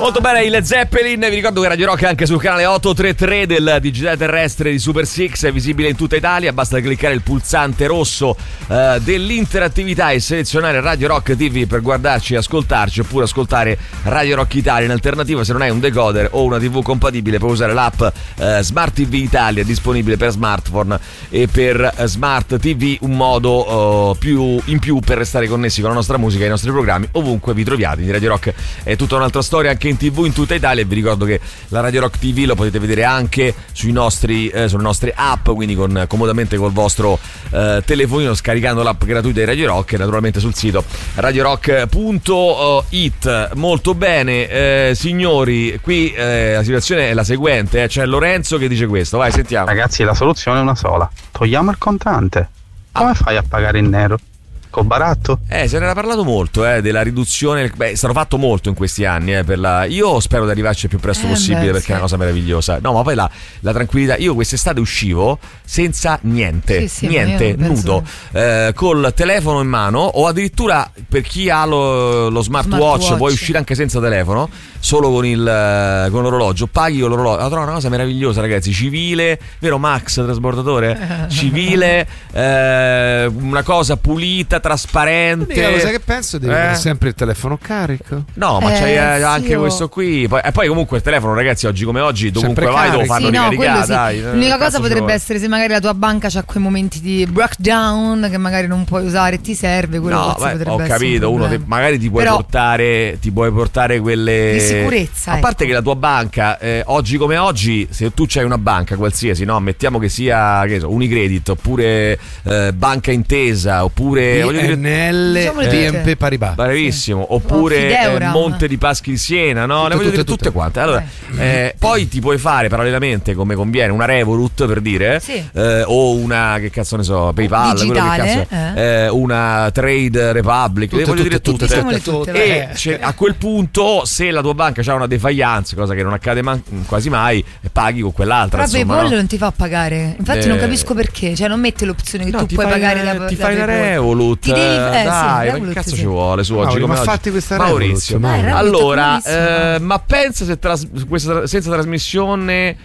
Molto bene, il Zeppelin. Vi ricordo che Radio Rock è anche sul canale 833 del digitale terrestre di Super Six, è visibile in tutta Italia. Basta cliccare il pulsante rosso dell'interattività e selezionare Radio Rock TV per guardarci e ascoltarci, oppure ascoltare Radio Rock Italia. In alternativa, se non hai un decoder o una TV compatibile, puoi usare l'app Smart TV Italia, disponibile per smartphone e per Smart TV, un modo in più per restare connessi con la nostra musica e i nostri programmi ovunque vi troviate. Di Radio Rock è tutta un'altra storia anche in TV in tutta Italia, e vi ricordo che la Radio Rock TV lo potete vedere anche sulle nostre app, quindi comodamente col vostro telefonino, scaricando l'app gratuita di Radio Rock e naturalmente sul sito radiorock.it. Molto bene, signori, qui la situazione è la seguente, c'è Lorenzo che dice questo, vai, sentiamo. Ragazzi, la soluzione è una sola: togliamo il contante. Come fai a pagare in nero? Col baratto? Se ne era parlato molto della riduzione. È stato fatto molto in questi anni io spero di arrivarci il più presto possibile, perché è una cosa meravigliosa. No, ma poi la tranquillità. Io quest'estate uscivo senza niente, niente, nudo, col telefono in mano, o addirittura per chi ha lo smartwatch puoi uscire anche senza telefono, solo con l'orologio, paghi con l'orologio. La trovo una cosa meravigliosa, ragazzi. Civile, vero Max, trasportatore? Civile, una cosa pulita, trasparente. L'unica cosa che penso è di avere sempre il telefono carico. No, ma c'hai anche questo qui. E poi comunque il telefono, ragazzi, oggi come oggi, dovunque vai lo fanno ricaricare. Dai, l'unica cosa potrebbe essere se magari la tua banca c'ha quei momenti di breakdown che magari non puoi usare e ti serve. Quello potrebbe ho capito. Uno magari ti puoi portare quelle di sicurezza. A parte che la tua banca, oggi come oggi, se tu c'hai una banca qualsiasi, no, mettiamo che sia Unicredit, oppure Banca Intesa, oppure NL, BNP Paribas, bravissimo, oppure Monte di Paschi di Siena, no? Le voglio dire tutte quante. Allora, poi ti puoi fare parallelamente, come conviene, una Revolut, per dire, o una, che cazzo ne so, PayPal, digitale, quello che cazzo, una Trade Republic, le voglio dire tutte. E a quel punto, se la tua banca c'ha una defiance, cosa che non accade quasi mai, paghi con quell'altra. Però PayPal non ti fa pagare, infatti non capisco perché, cioè non mette l'opzione che tu puoi pagare ti fai la Revolut. Dai, ma che cazzo ci vuole su oggi? Ma fatti questa Maurizio. Allora, ma pensa se questa senza trasmissione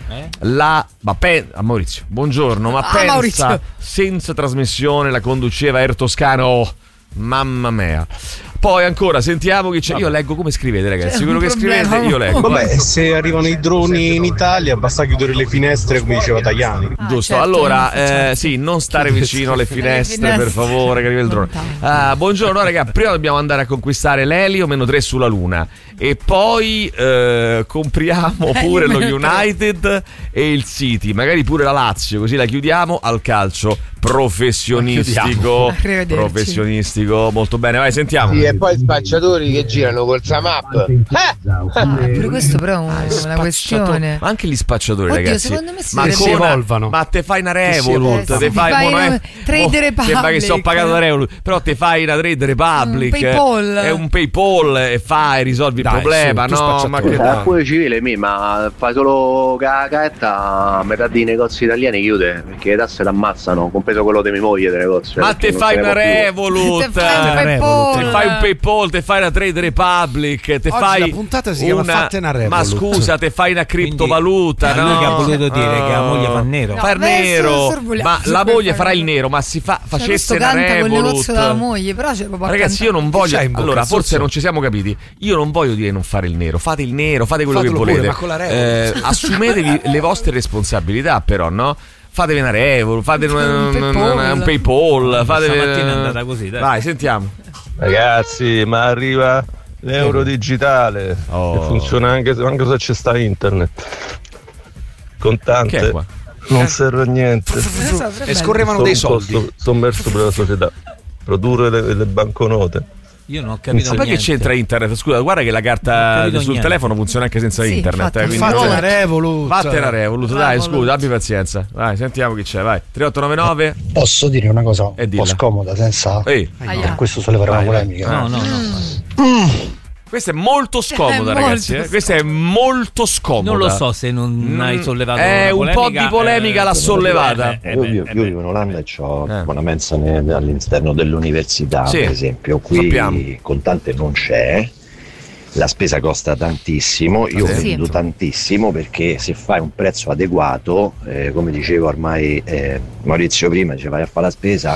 Maurizio, buongiorno, ma pensa Maurizio, senza trasmissione la conduceva Air Toscano, mamma mia. Poi ancora sentiamo che c'è. Io leggo come scrivete, ragazzi. Quello che scrivete io leggo. Vabbè, se arrivano i droni in Italia basta chiudere le finestre, come diceva Tajani. Giusto, certo, allora sì, non stare vicino alle finestre, per favore, che arriva il drone. Buongiorno, raga, prima dobbiamo andare a conquistare l'elio -3 sulla Luna, e poi compriamo pure lo United e il City, magari pure la Lazio, così la chiudiamo al calcio professionistico. Molto bene, vai, sentiamo. Sì, e poi spacciatori che girano col Samap. Pure questo però è una questione. Ma anche gli spacciatori, oddio, ragazzi, secondo me ma si evolvano. Ma te fai una Revolut, te fai una Trade Republic. Sembra che sto pagato da Revolut, però te fai una Trade Republic, è un PayPal, e risolvi il problema, no? Ma che pure civile, ma fai solo cagaetta, a metà dei negozi italiani chiude, perché le tasse l'ammazzano, compreso quello di mia moglie dei negozi. Ma te fai una Revolut, te fai un PayPal, te fai una Trade Republic, te fai la puntata si chiama Fatte una Revolut. Ma scusa, te fai una criptovaluta, no? Lui che ha voluto dire che la moglie fa nero. Fa nero, ma la moglie farà il nero, ma si facesse una Revolut. Col negozio della moglie, però ragazzi, io non voglio. Allora, forse non ci siamo capiti. Io non voglio dire non fare il nero, fate il nero, fate quello che volete. Ma con la Revolut. Assumetevi le vostre responsabilità, però, no? Fatevi una Revolut, fate un PayPal, Stamattina è andata così, dai. Vai, sentiamo. Ragazzi, ma arriva l'euro digitale, che funziona anche se c'è sta internet. Contante, non serve a niente. E scorrevano dei soldi. Sommerso per la società. Produrre le banconote. Io non ho capito. Ma perché c'entra internet? Scusa, guarda che la carta sul telefono funziona anche senza internet. Fate una Revolut. Fate una Revolut, dai, scusa, abbi pazienza. Vai, sentiamo chi c'è, vai. 3899. Posso dire una cosa un po' scomoda, senza per questo sollevare una polemica. No. Questa è molto scomoda, ragazzi. Questa è molto scomoda. Non lo so se non hai sollevato una un po' di polemica l'ha sollevata. Io vivo in Olanda e ho una mensa all'interno dell'università, per esempio. Qui contante non c'è. la spesa costa tantissimo, io vendo tantissimo, perché se fai un prezzo adeguato, come diceva ormai Maurizio prima, dice vai a fare la spesa,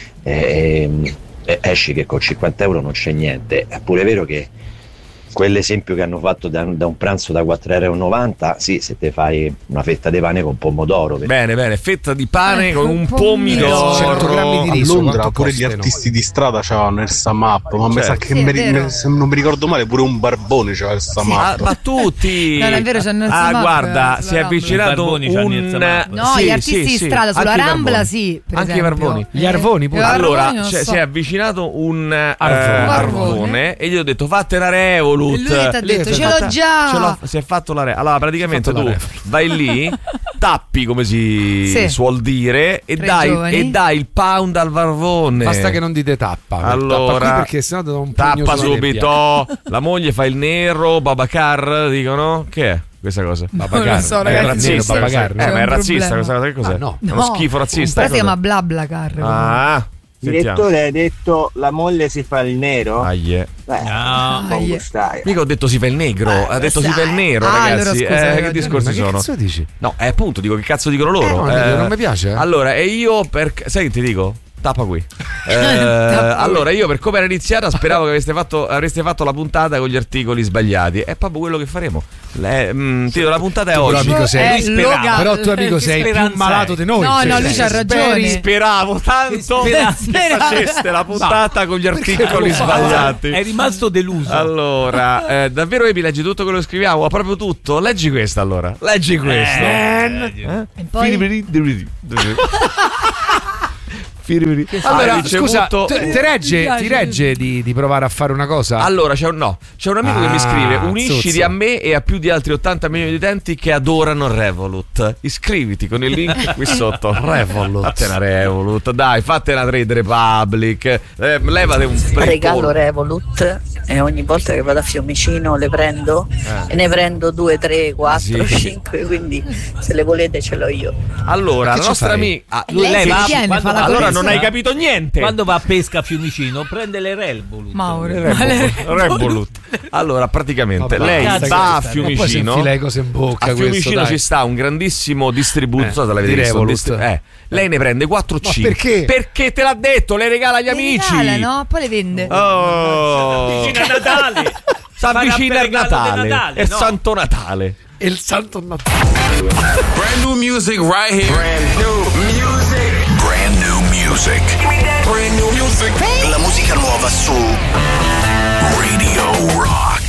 esci che con 50 euro non c'è niente. È pure vero che quell'esempio che hanno fatto da un pranzo da 4,90 €, sì, se te fai una fetta di pane con pomodoro. Bene, fetta di pane con un pomodoro, 100 grammi di riso. A Londra pure gli artisti di strada c'avevano il Samap, ma mi sa che se non mi ricordo male pure un barbone c'aveva il Samap. Ma tutti. Non è vero, c'hanno il Samap. Guarda, si è avvicinato gli artisti di strada sulla Rambla, sì, per anche i Barboni. Gli Arvoni pure. Allora, si è avvicinato un Arvone e gli ho detto fate la Revolut. E lui ti ha detto ce l'ho già. Si è fatto la Allora praticamente tu vai lì, tappi come si suol dire e dai il pound al Barbone. Basta che non dite tappa. Allora tappa qui, perché sennò ti do un tappa subito. La moglie fa il nero, Babacar, dicono che è questa cosa? Babacar, so, è razzista. Ma è razzista questa cosa, che cos'è? No. Uno schifo razzista. Si chiama Blablacar. Il direttore ha detto la moglie si fa il nero. Mica ho detto si fa il negro, ha detto si fa il nero, ragazzi. Allora, che discorsi sono? Che cazzo dici? No, appunto, dico che cazzo dicono loro. Non mi piace. Allora, e io sai che ti dico? Tappa qui. Allora, io per come era iniziata speravo che avreste fatto la puntata con gli articoli sbagliati. È proprio quello che faremo. La puntata è oggi. Però tuo amico sei più malato di noi. No, lui c'ha ragione. Speravo tanto che faceste la puntata con gli articoli sbagliati. È rimasto deluso. Allora, davvero Epi, leggi tutto quello che scriviamo? Proprio tutto? Leggi questa allora. Leggi questo. E poi? Allora, scusa, ti regge di provare a fare una cosa? Allora, c'è un amico che mi scrive: unisciti a me e a più di altri 80 milioni di utenti che adorano Revolut. Iscriviti con il link qui sotto. Revolut. Fate una Revolut, dai, fate una Trade Republic. Levate un regalo Revolut e ogni volta che vado a Fiumicino le prendo e ne prendo 2, 3, 4, 5, quindi se le volete ce l'ho io. Allora, la nostra amica allora non hai capito niente. Quando va a pesca a Fiumicino prende le Revolut. Revolut. Allora, praticamente lei va a Fiumicino. A Fiumicino ci sta un grandissimo distributore, lei ne prende 4-5. Perché? Perché te l'ha detto, le regala agli amici. No, poi le vende. Vicino a Natale. S'avvicina il Natale. È il Santo Natale. E il Santo Natale. Brand new music right here. Brand new music. Brand new music. Brand new music. La musica nuova su Radio Rock.